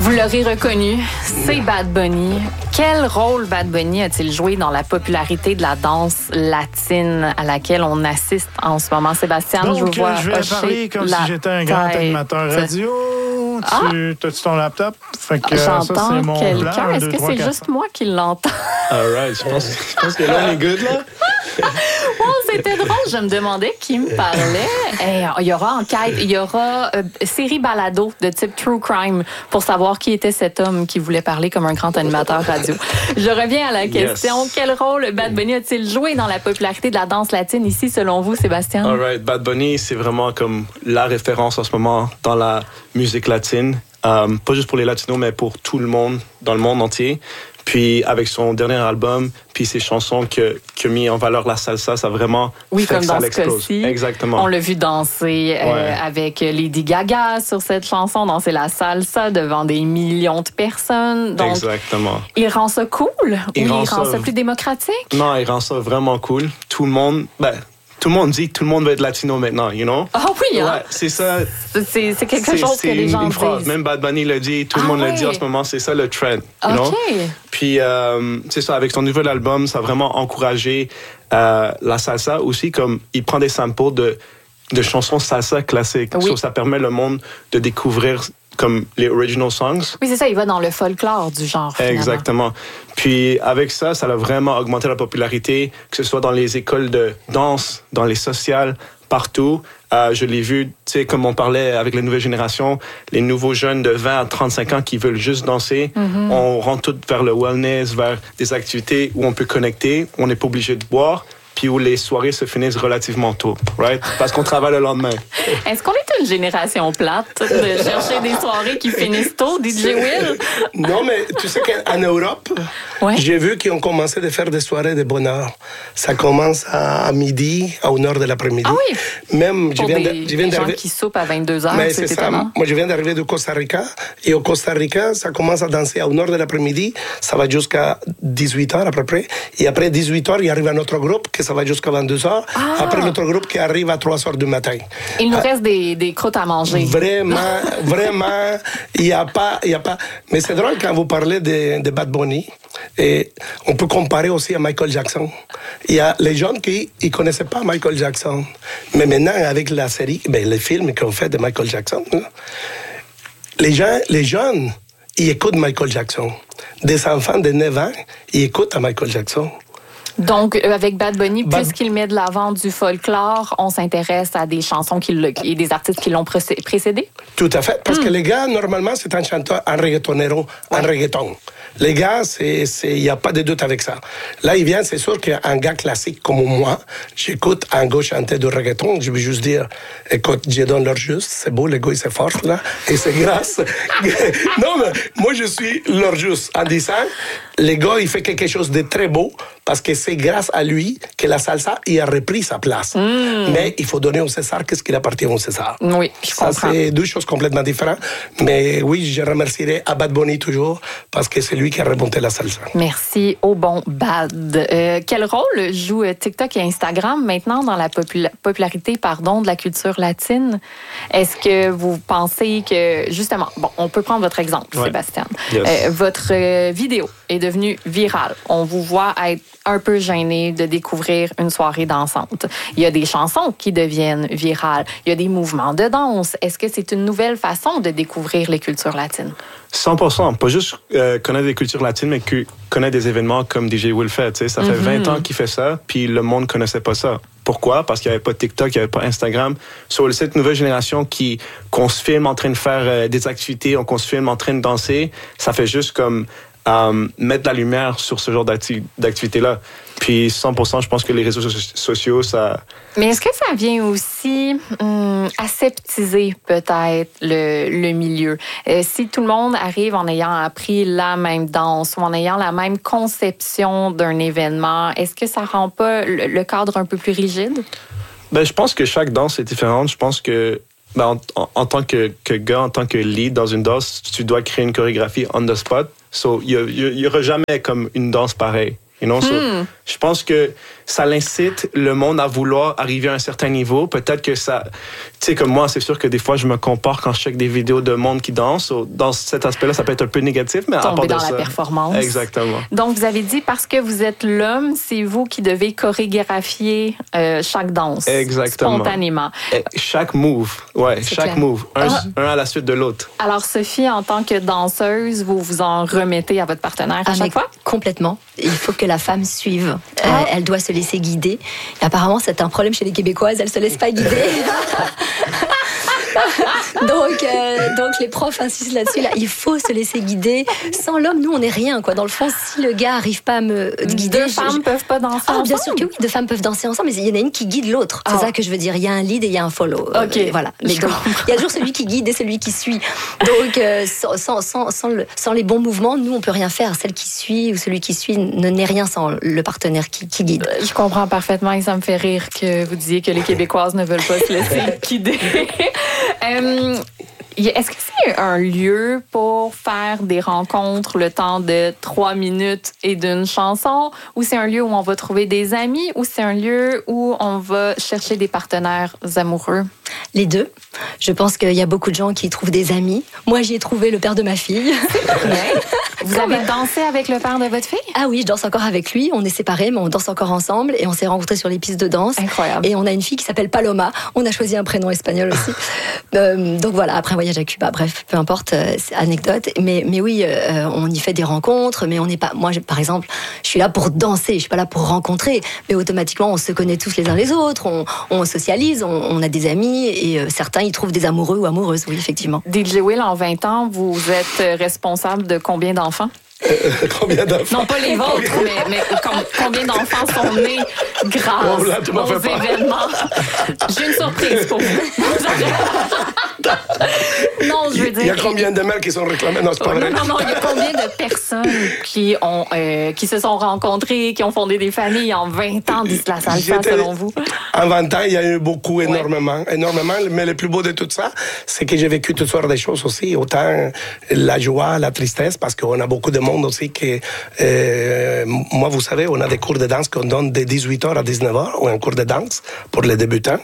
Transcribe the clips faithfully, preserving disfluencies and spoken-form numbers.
Vous l'aurez reconnu, c'est Bad Bunny. Quel rôle Bad Bunny a-t-il joué dans la popularité de la danse latine à laquelle on assiste en ce moment? Sébastien, Donc, je vous vois je vais parler comme si j'étais un grand tête. animateur radio. Ah. Tu as-tu ton laptop? Fait que, J'entends ça, c'est mon quelqu'un. plan. Est-ce deux, que trois, c'est quatre, juste moi qui l'entends? All right, je pense, je pense que là, on est good, là. Oh, c'était drôle. Je me demandais qui me parlait. Hey, il y aura enquête, il y aura euh, série balado de type True Crime pour savoir qui était cet homme qui voulait parler comme un grand animateur radio. Je reviens à la question. Yes. Quel rôle Bad Bunny a-t-il joué dans la popularité de la danse latine ici, selon vous, Sébastien? All right, Bad Bunny, c'est vraiment comme la référence en ce moment dans la musique latine. Um, pas juste pour les Latinos, mais pour tout le monde, dans le monde entier. Puis avec son dernier album, puis ses chansons que, qui ont mis en valeur la salsa, ça a vraiment oui, fait comme que dans ça ce l'explose. cas-ci. Exactement. On l'a vu danser euh, ouais. avec Lady Gaga sur cette chanson, danser la salsa devant des millions de personnes. Donc, exactement. Il rend ça cool il ou rend il rend ça... ça plus démocratique? Non, il rend ça vraiment cool. Tout le monde... Ben, tout le monde dit que tout le monde veut être latino maintenant, you know? Ah oui, hein? Ouais, c'est ça. C'est, c'est quelque c'est, chose c'est que les gens une disent. phrase. Même Bad Bunny l'a dit, tout le ah, monde oui. le dit en ce moment, c'est ça le trend, you know? OK. Puis, euh, c'est ça, avec son nouvel album, ça a vraiment encouragé euh, la salsa aussi, comme il prend des samples de, de chansons salsa classiques. Oui. So, ça permet le monde de découvrir comme les original songs. Oui, c'est ça, il va dans le folklore du genre. Finalement. Exactement. Puis avec ça, ça a vraiment augmenté la popularité, que ce soit dans les écoles de danse, dans les sociales, partout. Euh, je l'ai vu, tu sais, comme on parlait avec les nouvelles générations, les nouveaux jeunes de vingt à trente-cinq ans qui veulent juste danser. Mm-hmm. On rentre tout vers le wellness, vers des activités où on peut connecter, on n'est pas obligé de boire, puis où les soirées se finissent relativement tôt, right? Parce qu'on travaille le lendemain. Est-ce qu'on est une génération plate de chercher des soirées qui finissent tôt, D J Will? Non, mais tu sais qu'en Europe, ouais. j'ai vu qu'ils ont commencé à faire des soirées de bonne heure. Ça commence à, à midi, à une heure de l'après-midi. Ah oui? Même, Pour je viens des, de, je viens des gens qui soupent à vingt-deux heures, mais c'est, c'est ça. étonnant. Moi, je viens d'arriver du Costa Rica. Et au Costa Rica, ça commence à danser à une heure de l'après-midi. Ça va jusqu'à dix-huit heures à peu près. Et après dix-huit heures, il arrive un autre groupe que ça va jusqu'à vingt-deux heures. Ah. Après, l'autre groupe qui arrive à trois heures du matin. Il nous ah. reste des, des croûtes à manger. Vraiment, vraiment, il n'y a pas, il y a pas. Mais c'est drôle quand vous parlez de, de Bad Bunny. Et on peut comparer aussi à Michael Jackson. Il y a les gens qui ne connaissaient pas Michael Jackson. Mais maintenant, avec la série, ben, les films qu'on fait de Michael Jackson, les, gens, les jeunes, ils écoutent Michael Jackson. Des enfants de neuf ans, ils écoutent à Michael Jackson. Donc, avec Bad Bunny, Bad... puisqu'il met de l'avant du folklore, on s'intéresse à des chansons qui et des artistes qui l'ont précédé? Tout à fait. Parce mm. que les gars, normalement, c'est un chanteur, un reggaetonero, ouais. un reggaeton. Les gars, il n'y a pas de doute avec ça. Là, il vient, c'est sûr qu'un gars classique comme moi, j'écoute un gars chanter du reggaeton, je veux juste dire, écoute, je donne leur juste, c'est beau, le gars, il s'efforce, là, et c'est grâce. Non, mais moi, je suis leur juste. En disant, le gars, il fait quelque chose de très beau, parce que c'est grâce à lui que la salsa il a repris sa place. Mm. Mais il faut donner au César qu'est-ce qu'il appartient au César. Oui, je ça, comprends. C'est deux choses complètement différentes. Mais oui, je remercierai à Bad Bunny toujours parce que c'est lui qui a remonté la salsa. Merci au bon Bad. Euh, quel rôle joue TikTok et Instagram maintenant dans la popula- popularité pardon, de la culture latine? Est-ce que vous pensez que, justement, bon, on peut prendre votre exemple, ouais. Sébastien. Yes. Euh, votre euh, vidéo est devenue virale. On vous voit être un peu gêné de découvrir une soirée dansante. Il y a des chansons qui deviennent virales. Il y a des mouvements de danse. Est-ce que c'est une nouvelle façon de découvrir les cultures latines? cent pour cent. Pas juste euh, connaître des cultures latines, mais que, connaître des événements comme D J Will fait. Ça fait mm-hmm. vingt ans qu'il fait ça, puis le monde ne connaissait pas ça. Pourquoi? Parce qu'il n'y avait pas de TikTok, il n'y avait pas Instagram. Sur cette nouvelle génération qui, qu'on se filme en train de faire euh, des activités, qu'on se filme en train de danser, ça fait juste comme Um, mettre la lumière sur ce genre d'acti- d'activité-là. Puis cent pour cent, je pense que les réseaux so- sociaux, ça... Mais est-ce que ça vient aussi hum, aseptiser peut-être le, le milieu? Euh, si tout le monde arrive en ayant appris la même danse ou en ayant la même conception d'un événement, est-ce que ça rend pas le, le cadre un peu plus rigide? Ben, je pense que chaque danse est différente. Je pense que ben, en, en, en tant que, que gars, en tant que lead dans une danse, tu dois créer une chorégraphie on the spot. So, il n'y aura jamais comme une danse pareille. You know? Hmm. So, je pense que ça l'incite le monde à vouloir arriver à un certain niveau. Peut-être que ça... Tu sais, comme moi, c'est sûr que des fois, je me compare quand je check des vidéos de monde qui danse. So, dans cet aspect-là, ça peut être un peu négatif, mais à part Tomber de dans ça... la performance. Exactement. Donc, vous avez dit, parce que vous êtes l'homme, c'est vous qui devez chorégraphier euh, chaque danse. Exactement. Spontanément. Et chaque move, ouais, C'est chaque clair. move. Un, Ah. un à la suite de l'autre. Alors, Sophie, en tant que danseuse, vous vous en remettez à votre partenaire à Ah, chaque mais fois? Complètement. Il faut que la femme suive. Euh, Ah. elle doit se laisser guider. Et apparemment, c'est un problème chez les Québécoises. Elles se laissent pas guider. donc, euh, donc les profs insistent là-dessus. Là, il faut se laisser guider. Sans l'homme, nous, on n'est rien, quoi. Dans le fond, si le gars arrive pas à me guider, Deux je- femmes je- peuvent pas danser Ah, ensemble? bien sûr que oui, deux femmes peuvent danser ensemble, mais il y en a une qui guide l'autre. C'est Ah. ça que je veux dire. Il y a un lead et il y a un follow. Euh, Ok. voilà. Mais Je donc, comprends. il y a toujours celui qui guide et celui qui suit. Donc, euh, sans, sans, sans, sans, le- sans les bons mouvements, nous, on peut rien faire. Celle qui suit ou celui qui suit ne n'est rien sans le partenaire qui, qui guide. Je comprends parfaitement et ça me fait rire que vous disiez que les Québécoises ne veulent pas se laisser guider. Euh, y- Est-ce que c'est un lieu pour faire des rencontres le temps de trois minutes et d'une chanson, ou c'est un lieu où on va trouver des amis, ou c'est un lieu où on va chercher des partenaires amoureux? Les deux. Je pense qu'il y a beaucoup de gens qui y trouvent des amis. Moi, j'y ai trouvé le père de ma fille. Vous avez dansé avec le père de votre fille? Ah oui, je danse encore avec lui. On est séparés, mais on danse encore ensemble. Et on s'est rencontrés sur les pistes de danse. Incroyable. Et on a une fille qui s'appelle Paloma. On a choisi un prénom espagnol aussi. Euh, donc voilà, après un voyage à Cuba. Bref, peu importe, euh, c'est anecdote. Mais, mais oui, euh, on y fait des rencontres. Mais on n'est pas... Moi, j'ai- par exemple, je suis là pour danser. Je suis pas là pour rencontrer. Mais automatiquement, on se connaît tous les uns les autres. On, on socialise. On, on a des amis. Et euh, certains y trouvent des amoureux ou amoureuses. Oui, effectivement. D J Will, en vingt ans, vous êtes responsable de combien d'enfants? Combien d'enfants? Non, pas les vôtres, mais, mais com- combien d'enfants sont nés grâce Oh, là, tu m'en aux fais pas. événements? J'ai une surprise pour vous. Non, je veux dire... Il y a combien de mères qui sont réclamées? Non, c'est pas Oh, vrai. non, non, non, il y a combien de personnes qui, ont, euh, qui se sont rencontrées, qui ont fondé des familles en vingt ans de la salsa, J'étais- selon vous? En vingt ans, il y a eu beaucoup, énormément, énormément. Mais le plus beau de tout ça, c'est que j'ai vécu toutes sortes de choses aussi. Autant la joie, la tristesse, parce qu'on a beaucoup de monde aussi qui... Euh, moi, vous savez, on a des cours de danse qu'on donne de dix-huit heures à dix-neuf heures, ou un cours de danse pour les débutants.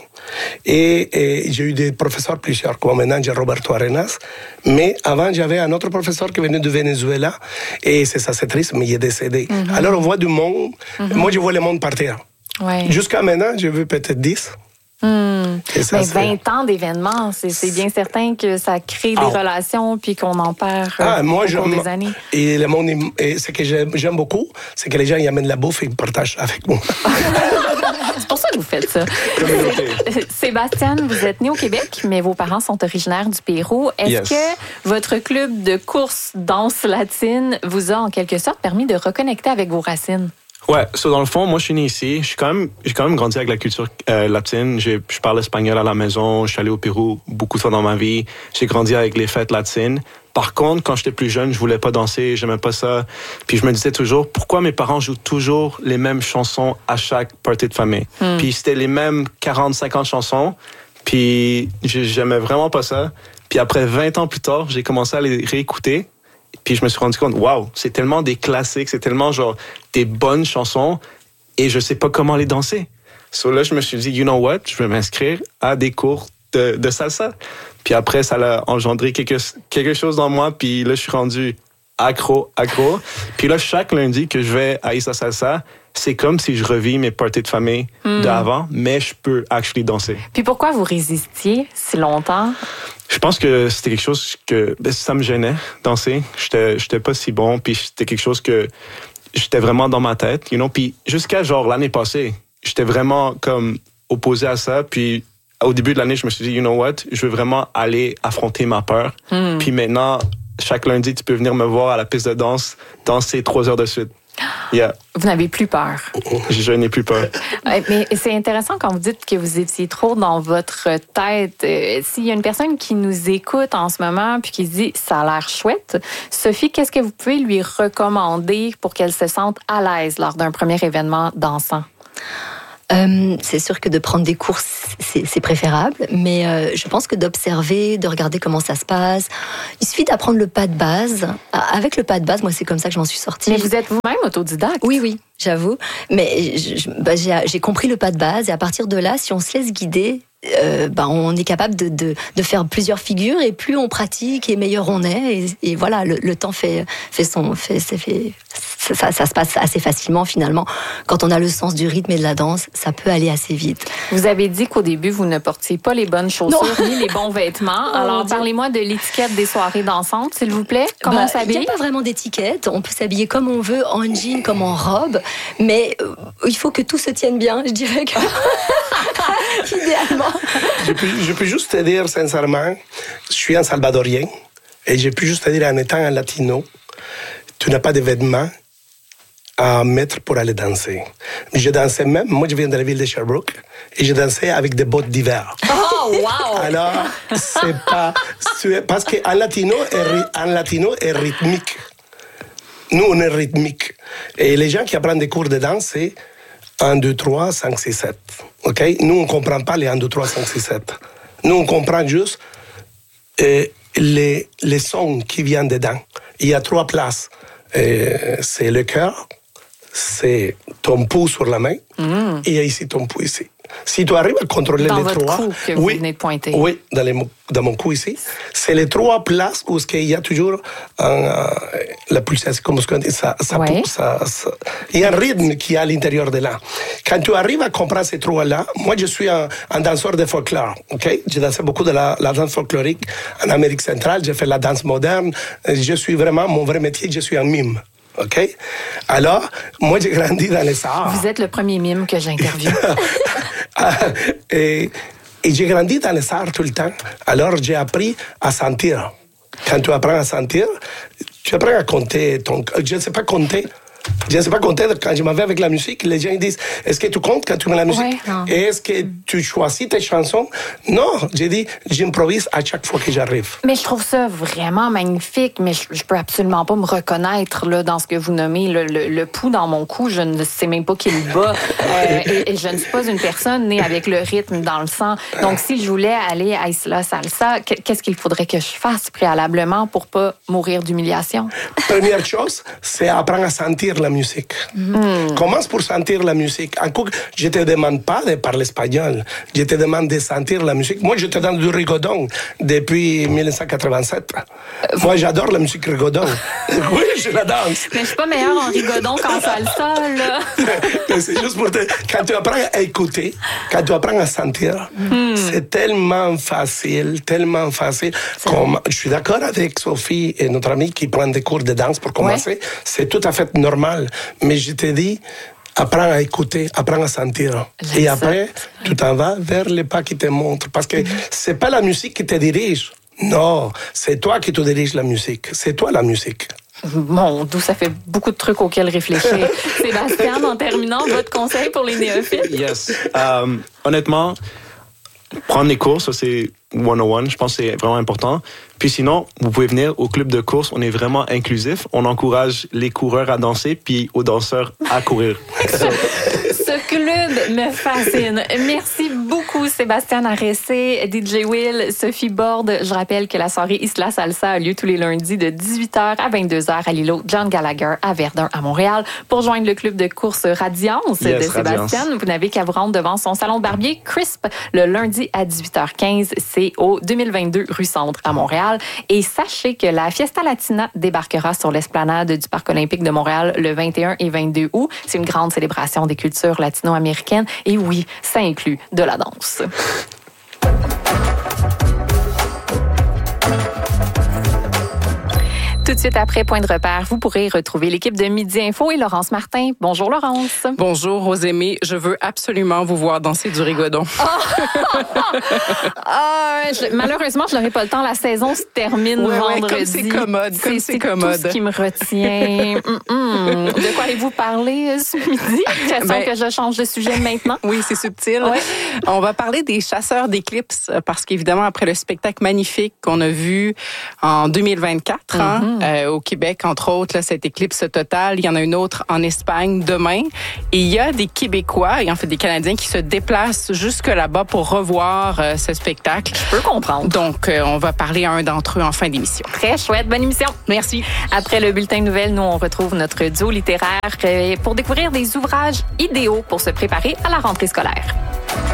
Et, et j'ai eu des professeurs plusieurs, comme maintenant j'ai Roberto Arenas. Mais avant, j'avais un autre professeur qui venait du Venezuela. Et c'est ça, c'est triste, mais il est décédé. Mm-hmm. Alors, on voit du monde. Moi, je vois le monde partir. Ouais. Jusqu'à maintenant, j'ai vu peut-être dix. Hmm. Et ça, Mais c'est- vingt ans d'événements, c'est c'est bien certain que ça crée des Ah. relations puis qu'on en perd euh, Ah, moi, au cours j'aime. des années. Et le monde, il- et ce que j'aime j'aime beaucoup, c'est que les gens ils amènent la bouffe et ils partagent avec moi. C'est pour ça que vous faites ça. Communauté. Sébastien, vous êtes né au Québec, mais vos parents sont originaires du Pérou. Est-ce Yes. que votre club de course danse latine vous a en quelque sorte permis de reconnecter avec vos racines? Ouais, so dans le fond, moi je suis né ici. Je suis quand même, j'ai quand même grandi avec la culture euh, latine. J'ai, je parle espagnol à la maison. Je suis allé au Pérou beaucoup de fois dans ma vie. J'ai grandi avec les fêtes latines. Par contre, quand j'étais plus jeune, je voulais pas danser, j'aimais pas ça. Puis je me disais toujours, pourquoi mes parents jouent toujours les mêmes chansons à chaque party de famille? Puis c'était les mêmes quarante, cinquante chansons. Puis j'ai- j'aimais vraiment pas ça. Puis après vingt ans plus tard, j'ai commencé à les réécouter. Puis je me suis rendu compte, waouh, c'est tellement des classiques, c'est tellement genre des bonnes chansons et je sais pas comment les danser. So là, je me suis dit, you know what, je vais m'inscrire à des cours de, de salsa. Puis après, ça a engendré quelque, quelque chose dans moi. Puis là, je suis rendu accro, accro. Puis là, chaque lundi que je vais à Issa Salsa, c'est comme si je revis mes parties de famille d'avant, mais je peux actually danser. Puis pourquoi vous résistiez si longtemps? Je pense que c'était quelque chose que ben, ça me gênait, danser. J'étais, j'étais pas si bon, puis c'était quelque chose que j'étais vraiment dans ma tête, you know. Puis jusqu'à genre l'année passée, j'étais vraiment comme opposé à ça. Puis au début de l'année, je me suis dit, you know what, je veux vraiment aller affronter ma peur. Hmm. Puis maintenant, chaque lundi, tu peux venir me voir à la piste de danse, danser trois heures de suite. Yeah, Vous n'avez plus peur. je, je n'ai plus peur. Euh, Mais c'est intéressant quand vous dites que vous étiez trop dans votre tête. Euh, S'il y a une personne qui nous écoute en ce moment puis qui se dit « ça a l'air chouette », Sophie, qu'est-ce que vous pouvez lui recommander pour qu'elle se sente à l'aise lors d'un premier événement dansant? Euh, c'est sûr que de prendre des cours, c'est, c'est préférable, mais euh, je pense que d'observer, de regarder comment ça se passe, il suffit d'apprendre le pas de base. Avec le pas de base, moi, c'est comme ça que je m'en suis sortie. Mais vous êtes vous-même autodidacte? Oui, oui, j'avoue. Mais je, bah, j'ai, j'ai compris le pas de base, et à partir de là, si on se laisse guider, Euh, ben on est capable de, de, de faire plusieurs figures, et plus on pratique et meilleur on est, et, et voilà, le, le temps fait, fait son fait, fait ça, ça, ça se passe assez facilement finalement. Quand on a le sens du rythme et de la danse, ça peut aller assez vite. Vous avez dit qu'au début vous ne portiez pas les bonnes chaussures non. ni les bons vêtements. Alors parlez-moi de l'étiquette des soirées dansantes, s'il vous plaît. Comment ben, on s'habille? Il n'y a pas vraiment d'étiquette. On peut s'habiller comme on veut, en jean comme en robe, mais euh, il faut que tout se tienne bien. Je dirais que idéalement. Je peux, je peux juste te dire sincèrement, je suis un Salvadorien, et je peux juste te dire, en étant un latino, tu n'as pas de vêtements à mettre pour aller danser. Je dansais même, moi je viens de la ville de Sherbrooke, et je dansais avec des bottes d'hiver. Oh, wow! Alors, c'est pas... Parce qu'un latino, un latino est rythmique. Nous, on est rythmique. Et les gens qui apprennent des cours de danse, c'est un, deux, trois, cinq, six, sept. Okay? Nous, on ne comprend pas les un, deux, trois, cinq, six, sept. Nous, on comprend juste euh, les, les sons qui viennent dedans. Il y a trois places. Euh, c'est le cœur, c'est ton pouce sur la main, mmh. et il y a ici ton pouce ici. Si tu arrives à contrôler dans les votre trois... cou que vous oui, venez de pointer. Oui, dans, les, dans mon cou ici. C'est les trois places où il y a toujours un, la pulsation, comme on dit, ça, ça, ouais. ça, ça, il y a un rythme qui est à l'intérieur de là. Quand tu arrives à comprendre ces trois-là, moi je suis un, un danseur de folklore, ok? J'ai dansé beaucoup de la, la danse folklorique en Amérique centrale, j'ai fait la danse moderne, je suis vraiment, mon vrai métier, je suis un mime. OK? Alors, moi, j'ai grandi dans les arts. Vous êtes le premier mime que j'interviewe. et, et j'ai grandi dans les arts tout le temps. Alors, j'ai appris à sentir. Quand tu apprends à sentir, tu apprends à compter ton... Je ne sais pas compter. Je ne sais pas compter. Quand je m'en vais avec la musique, les gens disent, est-ce que tu comptes quand tu mets la musique? Ouais, est-ce que tu choisis tes chansons? Non, j'ai dit, j'improvise à chaque fois que j'arrive. Mais je trouve ça vraiment magnifique, mais je, je peux absolument pas me reconnaître là, dans ce que vous nommez le, le, le pouls dans mon cou. Je ne sais même pas qui le bat. euh, et, et je ne suis pas une personne née avec le rythme dans le sang. Donc, si je voulais aller à Isla Salsa, qu'est-ce qu'il faudrait que je fasse préalablement pour pas mourir d'humiliation? Première chose, c'est apprendre à sentir la musique. Mm. Commence pour sentir la musique. Un coup, je te demande pas de parler espagnol. Je te demande de sentir la musique. Moi, je te donne du rigodon depuis dix-neuf cent quatre-vingt-sept. Euh, Moi, j'adore la musique rigodon. Oui, je la danse. Mais je suis pas meilleure en rigodon qu'en salsa, là. C'est juste pour te... Quand tu apprends à écouter, quand tu apprends à sentir, mm. c'est tellement facile, tellement facile. Comme... Je suis d'accord avec Sophie et notre amie qui prennent des cours de danse pour commencer. Ouais. C'est tout à fait normal. Mais je te dis, apprends à écouter, apprends à sentir. Exact. Et après, tu t'en vas vers les pas qui te montrent. Parce que mm-hmm. c'est pas la musique qui te dirige. Non, c'est toi qui te diriges la musique. C'est toi la musique. Bon, d'où ça fait beaucoup de trucs auxquels réfléchir. Sébastien, en terminant, votre conseil pour les néophytes? Yes. Um, honnêtement, prendre les cours, ça c'est one oh one, je pense que c'est vraiment important. Puis sinon, vous pouvez venir au club de course, on est vraiment inclusif. On encourage les coureurs à danser, puis aux danseurs à courir. Ce club me fascine. Merci beaucoup, Sébastien Arressé, D J Will, Sophie Borde. Je rappelle que la soirée Isla Salsa a lieu tous les lundis de dix-huit heures à vingt-deux heures à l'îlot John Gallagher à Verdun, à Montréal. Pour joindre le club de course Radiance yes, de Sébastien, Radiance. Vous n'avez qu'à vous rendre devant son salon de barbier Crisp le lundi à dix-huit heures quinze. C'est au deux mille vingt-deux rue Centre à Montréal. Et sachez que la Fiesta Latina débarquera sur l'esplanade du Parc olympique de Montréal le vingt et un et vingt-deux août. C'est une grande célébration des cultures latino-américaines. Et oui, ça inclut de la danse. Tout de suite après Point de repère, vous pourrez retrouver l'équipe de Midi Info et Laurence Martin. Bonjour Laurence. Bonjour Rosémie, je veux absolument vous voir danser du rigodon. Oh! ah, je, malheureusement, je n'aurai pas le temps. La saison se termine ouais, vendredi. Ouais, comme c'est commode, comme c'est, c'est commode. C'est tout ce qui me retient. Mm-mm. De quoi allez-vous parler ce midi? Façon ben, que je change de sujet maintenant. Oui, c'est subtil. Ouais. On va parler des chasseurs d'éclipses parce qu'évidemment, après le spectacle magnifique qu'on a vu en deux mille vingt-quatre, mm-hmm. hein, euh, au Québec, entre autres, là, cette éclipse totale. Il y en a une autre en Espagne demain. Et il y a des Québécois, et en fait des Canadiens, qui se déplacent jusque là-bas pour revoir euh, ce spectacle. Je peux comprendre. Donc, euh, on va parler à un d'entre eux en fin d'émission. Très chouette, bonne émission. Merci. Après le bulletin de nouvelles, nous, on retrouve notre duo littéraire pour découvrir des ouvrages idéaux pour se préparer à la rentrée scolaire.